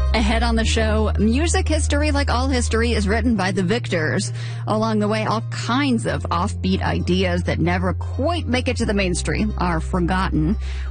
Ahead on the show, music history, like all history, is written by the victors. Along the way, all kinds of offbeat ideas that never quite make it to the mainstream are forgotten.